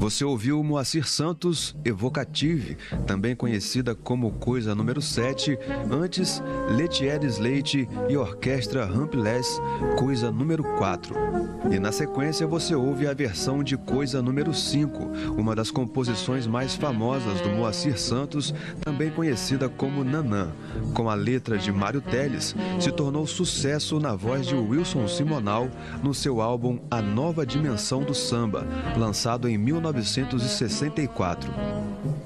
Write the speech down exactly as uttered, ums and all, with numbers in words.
Você ouviu Moacir Santos, Evocative, também conhecida como Coisa número sete, antes Letieres Leite e Orquestra Rampelés, Coisa número quatro. E na sequência você ouve a versão de Coisa número cinco, uma das composições mais famosas do Moacir Santos, também conhecida como Nanã. Com a letra de Mário Teles, se tornou sucesso na voz de Wilson Simonal no seu álbum A Nova Dimensão do Samba, lançado em mil novecentos e sessenta e quatro.